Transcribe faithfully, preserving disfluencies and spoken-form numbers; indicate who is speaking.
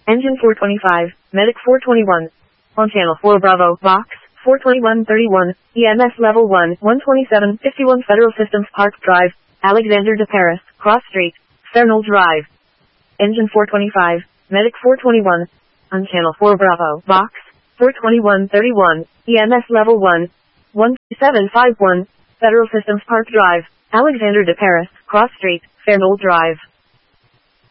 Speaker 1: Engine four twenty-five, Medic four twenty-one. On Channel four Bravo, Box, four twenty-one thirty-one, E M S Level one, one twenty-seven fifty-one Federal Systems Park Drive, Alexander de Paris, Cross Street, Fernald Drive. Engine four twenty-five, Medic four twenty-one. On Channel four Bravo, Box, four twenty-one thirty-one, E M S Level one, one seven five one, Federal Systems Park Drive, Alexander de Paris, Cross Street, Fernald Drive.